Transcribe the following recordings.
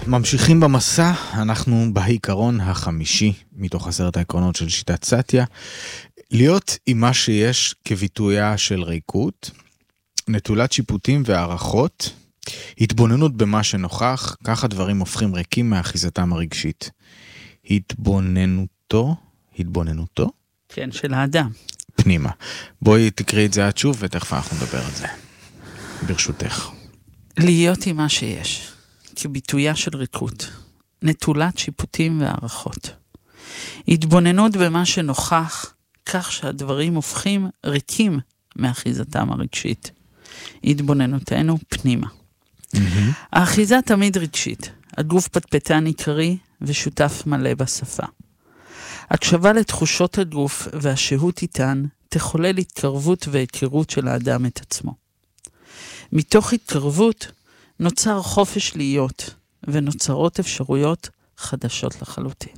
ממשיכים במסע, אנחנו בעיקרון החמישי מתוך 10 העקרונות של שיטת סאטיה. להיות עם מה שיש כביטויה של ריקות, נטולת שיפוטים והערכות, התבוננות במה שנוכח, ככה דברים הופכים ריקים מאחיזתם הרגשית. התבוננותו? כן, של האדם. פנימה. בואי תקראי את זה עד שוב ותכף אנחנו נדבר על זה. ברשותך. להיות עם מה שיש, כביטויה של ריקות, נטולת שיפוטים והערכות. התבוננות במה שנוכח, כך שהדברים הופכים ריקים מאחיזתם הרגשית. התבוננותנו פנימה. האחיזה תמיד רגשית. הגוף פטפטן עיקרי ושותף מלא בשפה. הקשבה לתחושות הגוף והשהות איתן תחולל התקרבות והיכרות של האדם את עצמו. מתוך התקרבות נוצר חופש להיות ונוצרות אפשרויות חדשות לחלוטין.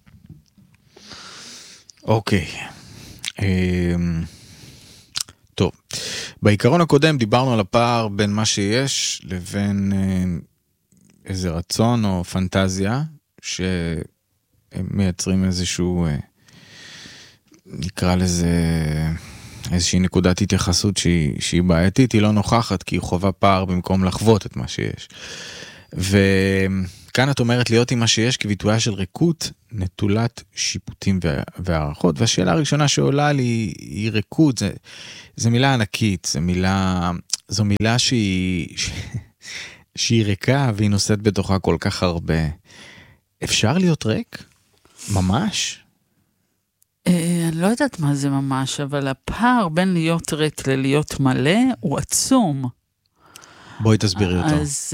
אוקיי. טוב. בעיקרון הקודם דיברנו על הפער בין מה שיש לבין איזה רצון או פנטזיה שמייצרים איזשהו, נקרא לזה איזושהי נקודת התייחסות שהיא בעייתית, היא לא נוכחת כי היא חובה פער במקום לחוות את מה שיש. וכאן את אומרת להיות עם מה שיש כביטויה של ריקות, נטולת שיפוטים והערכות. והשאלה הראשונה שעולה לי היא ריקות, זה מילה ענקית, זו מילה שהיא ריקה והיא נושאת בתוכה כל כך הרבה. אפשר להיות ריק? ממש? אני לא יודעת מה זה ממש, אבל הפער בין להיות ריק ללהיות מלא הוא עצום. בואי תסבירי אותו. אז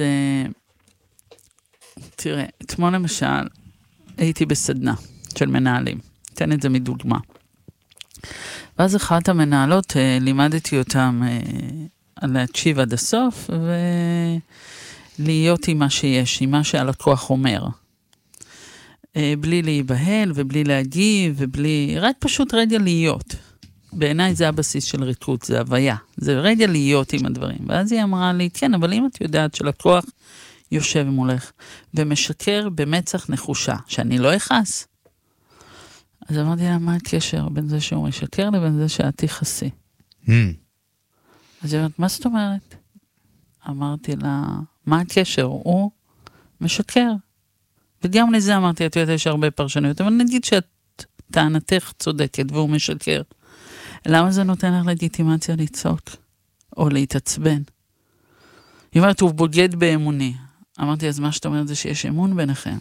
תראה, אתמול למשל הייתי בסדנה של מנהלים. אתן את זה מדוגמה. ואז אחת המנהלות, לימדתי אותם להקשיב עד הסוף, ולהיות עם מה שיש, עם מה שהלקוח אומר. בלי להיבהל ובלי להגיב ובלי, רק פשוט רגע להיות. בעיניי זה הבסיס של ריקות, זה הוויה. זה רגע להיות עם הדברים. ואז היא אמרה לי, כן, אבל אם את יודעת שלקוח יושב מולך ומשקר במצח נחושה, שאני לא אכעס. אז אמרתי לה, מה הקשר בין זה שהוא משקר לבין זה שאת תכעסי? אז היא אומרת, מה זאת אומרת? אמרתי לה, מה הקשר? הוא משקר. וגם לזה אמרתי, את יודעת, יש הרבה פרשנויות, אבל נגיד שאת טענתך צודקת והוא משקר. למה זה נותן לך לגיטימציה לצעוק? או להתעצבן? היא אומרת, הוא בוגד באמוני. אמרתי, אז מה שאתה אומרת זה שיש אמון ביניכם.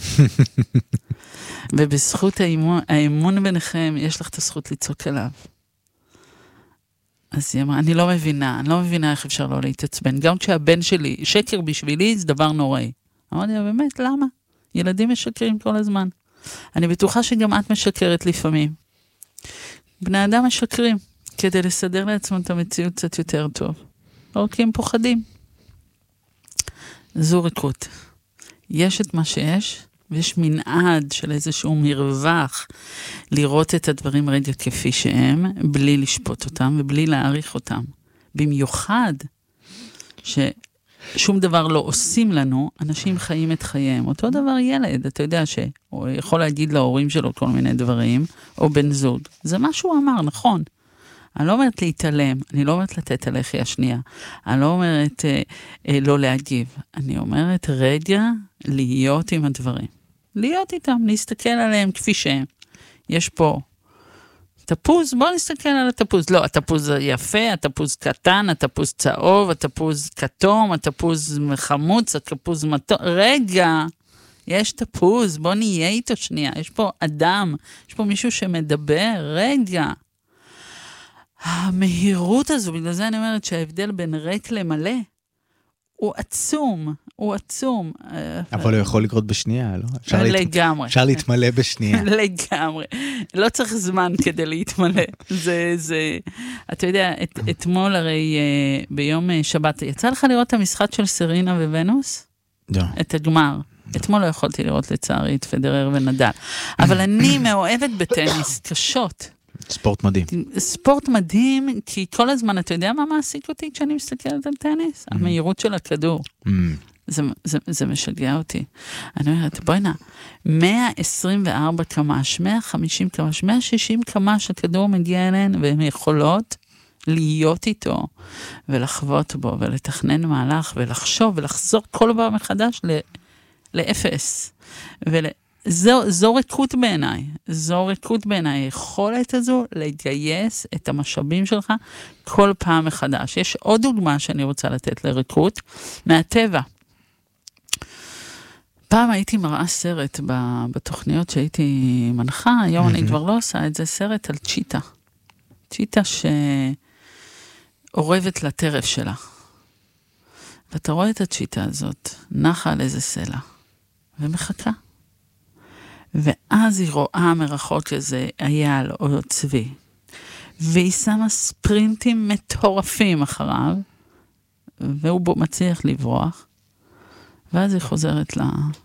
ובזכות האמון ביניכם, יש לך את הזכות לצעוק עליו. אז היא אמרה, אני לא מבינה איך אפשר לא להתעצבן. גם כשהבן שלי, שקר בשבילי, זה דבר נוראי. אמרתי, באמת, למה? ילדים משקרים כל הזמן. אני בטוחה שגם את משקרת לפעמים. בני אדם משקרים, כדי לסדר לעצמם את המציאות קצת יותר טוב. או כי הם פוחדים. זו ריקות. יש את מה שיש, ויש מנעד של איזשהו מרווח לראות את הדברים רגע כפי שהם, בלי לשפוט אותם ובלי להעריך אותם. במיוחד ששום דבר לא עושים לנו, אנשים חיים את חייהם. אותו דבר ילד, אתה יודע שהוא יכול להגיד להורים שלו כל מיני דברים, או בן זוג. זה מה שהוא אמר, נכון. אני לא אומרת להתעלם, אני לא אומרת לתת הלחי השנייה, אני לא אומרת לא להגיב, אני אומרת רגע להיות עם הדברים. להיות איתם, להסתכל עליהם כפי שהם. יש פה תפוז, בוא נסתכל על התפוז. לא, התפוז יפה, התפוז קטן, התפוז צהוב, התפוז כתום, התפוז חמוץ, התפוז מתוק. רגע, יש תפוז, בוא נהיה איתו שנייה. יש פה אדם, יש פה מישהו שמדבר, רגע. המהירות הזו, בגלל זה אני אומרת שההבדל בין ריק למלא, הוא עצום, הוא עצום. אבל הוא יכול לקרות בשנייה, לא? לגמרי. אפשר להתמלא בשנייה. לגמרי. לא צריך זמן כדי להתמלא. אתה יודע, אתמול הרי ביום שבת, יצא לך לראות את המשחק של סרינה וונוס? לא. את הגמר. אתמול לא יכולתי לראות לצערי את פדרר ונדל. אבל אני מאוהבת בטניס, קשות. ספורט מדהים. ספורט מדהים, כי כל הזמן, אתה יודע מה מעסיק אותי כשאני מסתכלת על טניס? המהירות של הכדור. זה משגע אותי. אני אומרת, בואי נה, 124 קמ"ש, 150 קמ"ש, 160 קמ"ש, הכדור מגיע אליהן, והן יכולות להיות איתו, ולחוות בו, ולתכנן מהלך, ולחשוב, ולחזור כל פעם מחדש לאפס. זו ריקות בעיניי. זו ריקות בעיניי. היכולת הזו לגייס את המשאבים שלך כל פעם מחדש. יש עוד דוגמה שאני רוצה לתת לריקות, מהטבע. פעם הייתי מראה סרט בתוכניות שהייתי מנחה, היום אני כבר לא עושה את זה, סרט על צ'יטה. צ'יטה שעורבת לטרף שלה. ואתה רואה את הצ'יטה הזאת, נחה על איזה סלע, ומחכה. ואז היא רואה מרחוק איזה אייל או צבי, והיא שמה ספרינטים מטורפים אחריו, והוא מצליח לברוח, ואז היא חוזרת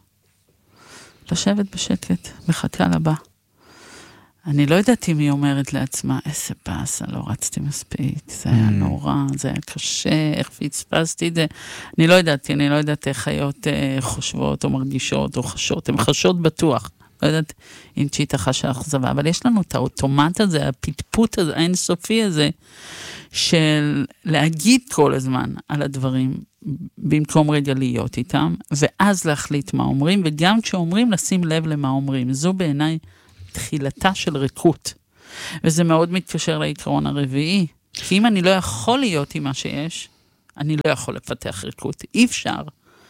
לשבת בשקט, מחכה לבא. אני לא יודעת אם היא אומרת לעצמה, איזה פסה, לא רצתי מספיק, זה היה נורא, זה היה קשה, איך פספסתי את זה. אני לא יודעת איך חיות חושבות או מרגישות או חשות, הן חשות בטוח. לא יודעת אם צ'יטה חשה אכזבה, אבל יש לנו את האוטומט הזה, הפטפוט הזה, האינסופי הזה, של להגיד כל הזמן על הדברים, במקום רגע להיות איתם, ואז להחליט מה אומרים, וגם כשאומרים, לשים לב למה אומרים. זו בעיניי תחילתה של ריקות. וזה מאוד מתקשר לעיקרון הרביעי, כי אם אני לא יכול להיות עם מה שיש, אני לא יכול לפתח ריקות. אי אפשר.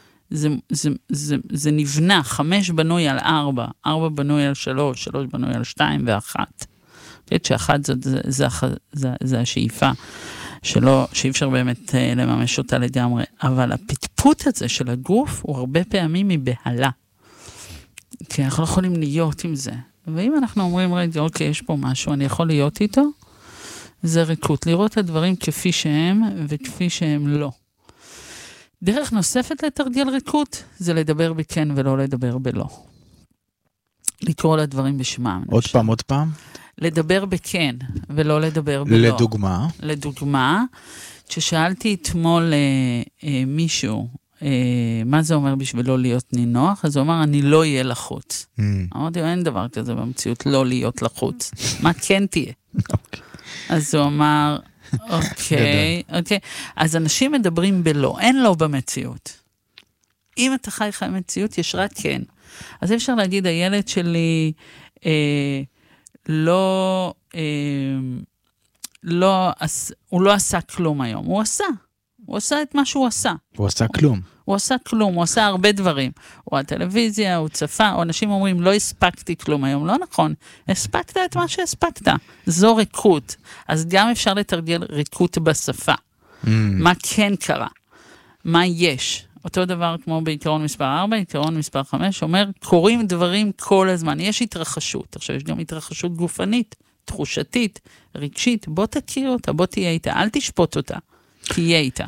זה נבנה, 5 בנוי על 4, 4 בנוי על 3, 3 בנוי על 2 ו1. שאחת זה השאיפה, שאי אפשר באמת לממש אותה לגמרי, אבל הפטפוט הזה של הגוף הוא הרבה פעמים מבהלה. כי אנחנו לא יכולים להיות עם זה. ואם אנחנו אומרים, רגע, אוקיי, יש פה משהו, אני יכול להיות איתו, זה ריקות. לראות את הדברים כפי שהם וכפי שהם לא. דרך נוספת לתרגל ריקות, זה לדבר בכן ולא לדבר בלא. לקרוא לדברים בשמם. עוד פעם? לדבר בכן ולא לדבר בלא. לדוגמה? כששאלתי אתמול מישהו, מה זה אומר בשבילו להיות נינוח? אז הוא אמר, אני לא אהיה לחוץ. אמרתי, אין דבר כזה במציאות, לא להיות לחוץ. מה כן תהיה? אז הוא אמר, אוקיי. אז אנשים מדברים בלא, אין לא במציאות. אם אתה חי מציאות, יש רק כן. אז אפשר להגיד, הילד שלי הוא לא עשה כלום היום. הוא עשה את מה שהוא עשה. הוא עשה כלום. הוא עשה הרבה דברים. הוא הטלוויזיה, הוא צפה, או אנשים אומרים, לא הספקתי כלום היום. לא נכון, הספקת את מה שהספקת. זו ריקות. אז גם אפשר לתרגל ריקות בשפה. מה כן קרה? מה יש? אותו דבר כמו בעיקרון מספר 4, עיקרון מספר 5, אומר, קוראים דברים כל הזמן. יש התרחשות. עכשיו יש גם התרחשות גופנית, תחושתית, רגשית. בוא תכיר אותה, בוא תהיה איתה. אל תשפוט אותה. תהיה איתה.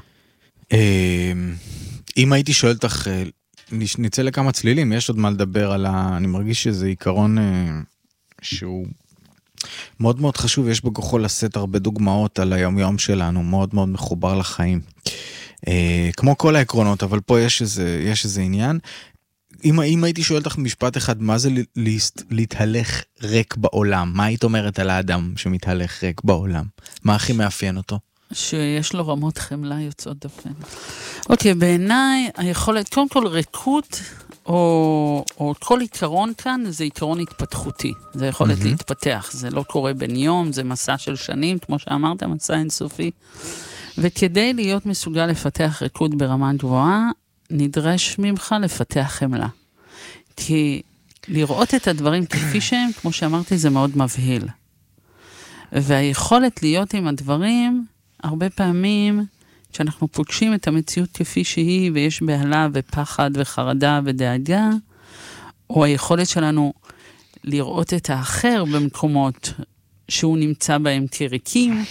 אם הייתי שואל אותך, נצא לכמה צלילים, יש עוד מה לדבר על אני מרגיש שזה עיקרון שהוא מאוד מאוד חשוב, יש בכוחו לשאת הרבה דוגמאות על היום שלנו, מאוד מאוד מחובר לחיים. כמו כל העקרונות, אבל פה יש איזה עניין. אם הייתי שואל אותך משפט אחד, מה זה להתהלך ריק בעולם? מה היית אומרת על האדם שמתהלך ריק בעולם? מה הכי מאפיין אותו? שיש לו רמות חמלה יוצאות דפן. אוקיי, בעיניי היכולת, קודם כל ריקות, או כל עיקרון כאן, זה עיקרון התפתחותי. זה יכולת להתפתח. זה לא קורה בין יום, זה מסע של שנים, כמו שאמרת, מסע אינסופי. וכדי להיות מסוגל לפתח ריקות ברמה גבוהה, נדרש ממך לפתח חמלה. כי לראות את הדברים כפי שהם, כמו שאמרתי, זה מאוד מבהיל. והיכולת להיות עם הדברים, הרבה פעמים, כשאנחנו פוגשים את המציאות כפי שהיא, ויש בהלה ופחד וחרדה ודאגה, או היכולת שלנו לראות את האחר במקומות שהוא נמצא בהם כריקים,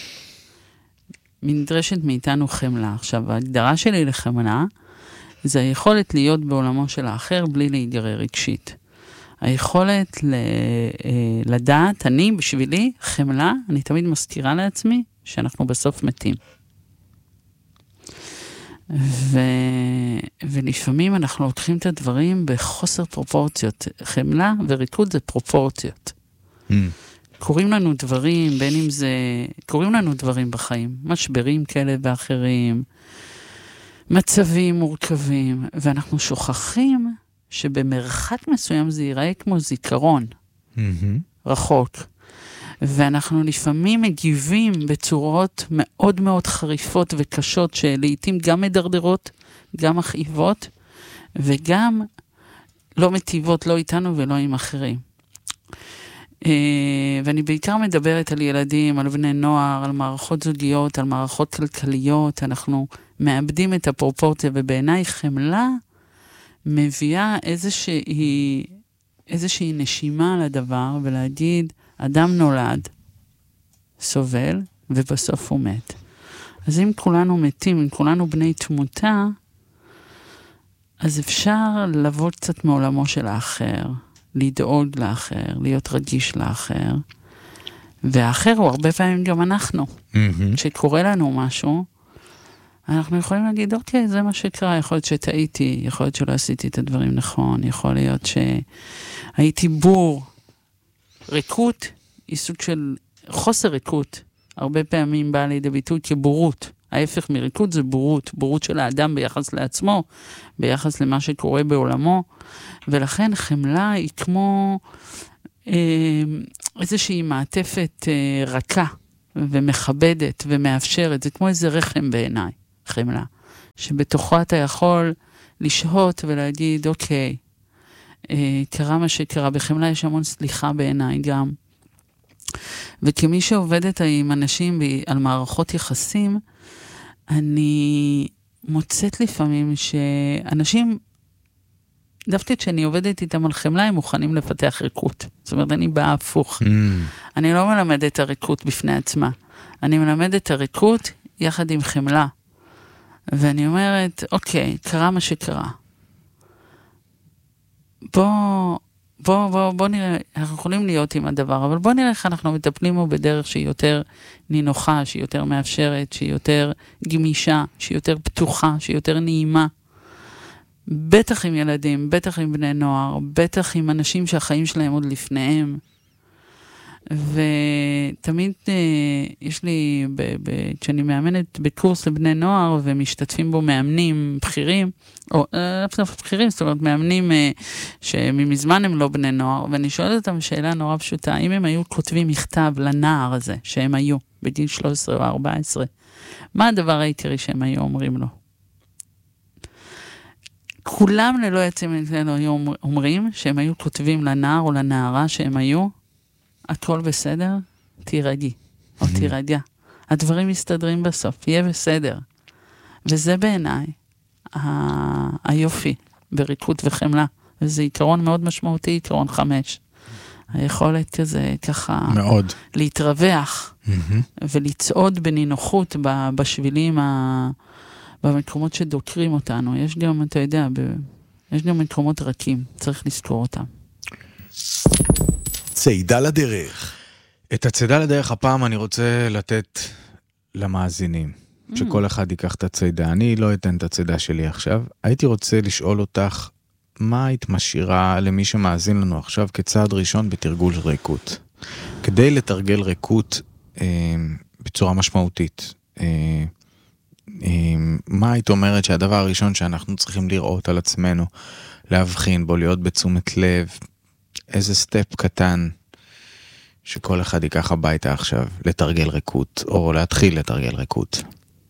נדרשת מאיתנו חמלה. עכשיו, ההגדרה שלי לחמלה, זה היכולת להיות בעולמו של האחר בלי להיגרר רגשית. היכולת לדעת, אני בשבילי, חמלה, אני תמיד מזכירה לעצמי שאנחנו בסוף מתים. ולפעמים אנחנו לוקחים את הדברים בחוסר פרופורציות. חמלה וריקוד זה פרופורציות. קוראים לנו דברים, בין אם זה, קוראים לנו דברים בחיים, משברים כאלה ואחרים, מצבים מורכבים, ואנחנו שוכחים שבמרחק מסוים זה ייראה כמו זיכרון, רחוק. ואנחנו לפעמים מגיבים בצורות מאוד מאוד חריפות וקשות, שלעיתים גם מדרדרות, גם מכאיבות, וגם לא מטיבות, לא איתנו ולא עם אחרים. ואני בעיקר מדברת על ילדים, על בני נוער, על מערכות זוגיות, על מערכות כלכליות. אנחנו מאבדים את הפרופורציה, ובעיניי חמלה מביאה איזושהי נשימה לדבר, ולהגיד, אדם נולד, סובל, ובסוף הוא מת. אז אם כולנו מתים, אם כולנו בני תמותה, אז אפשר לבוא קצת מעולמו של האחר, לדאוג לאחר, להיות רגיש לאחר, והאחר הוא הרבה פעמים גם אנחנו. שקורה לנו משהו, אנחנו יכולים להגיד, אוקיי, זה מה שקרה, יכול להיות שטעיתי, יכול להיות שלא עשיתי את הדברים נכון, יכול להיות שהייתי בור. ריקות היא סוג של חוסר ריקות, הרבה פעמים באה לידי ביטוי כבורות. ההפך מריקות זה בורות, בורות של האדם ביחס לעצמו, ביחס למה שקורה בעולמו, ולכן חמלה היא כמו איזושהי מעטפת רכה ומכבדת ומאפשרת, זה כמו איזה רחם בעיניי, חמלה, שבתוכה אתה יכול לשהות ולהגיד, אוקיי, קרה מה שקרה, בחמלה יש המון סליחה בעיניי גם, וכמי שעובדת עם אנשים על מערכות יחסים, אני מוצאת לפעמים שאנשים, דווקא כשאני עובדת איתם על חמלה, הם מוכנים לפתח ריקות. זאת אומרת, אני באה הפוך. אני לא מלמדת את הריקות בפני עצמה. אני מלמדת את הריקות יחד עם חמלה. ואני אומרת, אוקיי, קרה מה שקרה. בוא נראה, אנחנו יכולים להיות עם הדבר, אבל בוא נראה איך אנחנו מטפלים בו בדרך שהיא יותר נינוחה, שהיא יותר מאפשרת, שהיא יותר גמישה, שהיא יותר פתוחה, שהיא יותר נעימה. בטח עם ילדים, בטח עם בני נוער, בטח עם אנשים שהחיים שלהם עוד לפניהם. ותמיד יש לי, כשאני מאמנת בקורס לבני נוער, ומשתתפים בו מאמנים בכירים, או בכירים, זאת אומרת, מאמנים שממזמן הם לא בני נוער, ואני שואלת אותם שאלה נורא פשוטה, אם הם היו כותבים מכתב לנער הזה, שהם היו בגיל 13 או 14, מה הדבר העיקרי שהם היו אומרים לו? כולם ללא יוצאים ממנו היו אומרים שהם היו כותבים לנער או לנערה שהם היו, הכל בסדר, תירגעי, או תירגע. הדברים מסתדרים בסוף, יהיה בסדר. וזה בעיניי היופי בריקות וחמלה. וזה עיקרון מאוד משמעותי, עיקרון 5. היכולת כזה ככה מאוד להתרווח ולצעוד בנינוחות בשבילים במקומות שדוקרים אותנו. יש גם, אתה יודע, יש גם מקומות רכים, צריך לזכור אותם. צידה לדרך. את הצידה לדרך הפעם אני רוצה לתת למאזינים, שכל אחד ייקח את הצידה. אני לא אתן את הצידה שלי עכשיו. הייתי רוצה לשאול אותך, מה היית משאירה למי שמאזין לנו עכשיו כצעד ראשון בתרגול ריקות? כדי לתרגל ריקות בצורה משמעותית, מה היית אומרת שהדבר הראשון שאנחנו צריכים לראות על עצמנו, להבחין בו, להיות בתשומת לב, איזה סטפ קטן שכל אחד ייקח הביתה עכשיו לתרגל ריקות, או להתחיל לתרגל ריקות?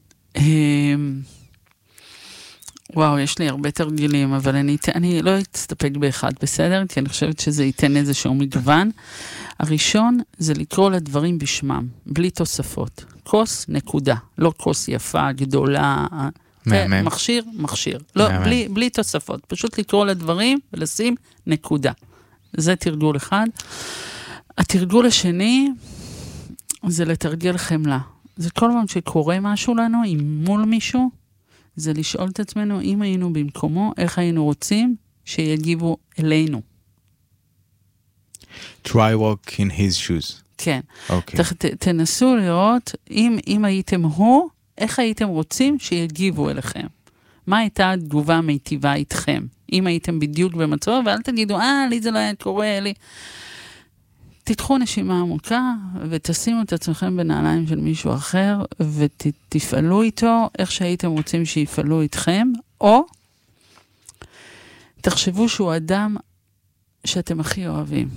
וואו, יש לי הרבה תרגילים, אבל אני לא אסתפק באחד, בסדר? כי אני חושבת שזה ייתן איזשהו מגוון. הראשון זה לקרוא לדברים בשמם, בלי תוספות. כוס, נקודה. לא כוס יפה, גדולה. מכשיר. לא, בלי תוספות. פשוט לקרוא לדברים ולשים נקודה. זה תרגול אחד. התרגול השני זה לתרגל חמלה. זה כל פעם שקורה משהו לנו, עם מול מישהו, זה לשאול את עצמנו, אם היינו במקומו, איך היינו רוצים שיגיבו אלינו. Try walk in his shoes. כן. תנסו לראות, אם הייתם הוא, איך הייתם רוצים שיגיבו אליכם. מה הייתה התגובה המיטיבה איתכם? אם הייתם בדיוק במצב, ואל תגידו, לי זה לא היה קורה, לי. תיקחו נשימה עמוקה, ותשימו את עצמכם בנעליים של מישהו אחר, ותפעלו איתו איך שהייתם רוצים שיפעלו איתכם, או תחשבו שהוא אדם שאתם הכי אוהבים.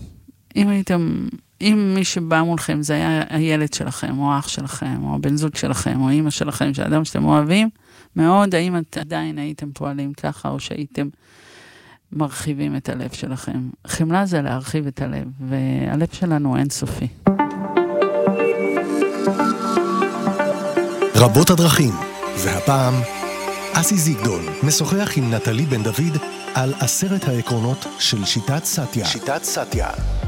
אם מי שבא מולכם זה היה הילד שלכם, או האח שלכם, או הבן זוג שלכם, או אמא שלכם, שהאדם שאתם אוהבים, מאוד, האם עדיין הייתם פועלים ככה, או שהייתם מרחיבים את הלב שלכם. חמלה זה להרחיב את הלב, והלב שלנו אינסופי. רבות הדרכים, והפעם אסי זיגדון משוחח עם נטלי בן דוד על 10 העקרונות של שיטת סאטיה. שיטת סאטיה.